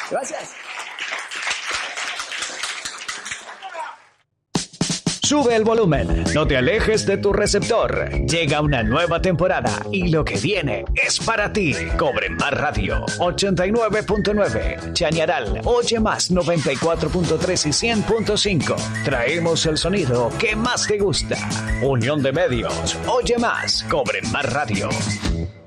Gracias. Sube el volumen, no te alejes de tu receptor. Llega una nueva temporada y lo que viene es para ti. Cobre Más Radio 89.9, Chañaral, Oye Más 94.3 y 100.5. Traemos el sonido que más te gusta. Unión de Medios, Oye Más, Cobre Más Radio.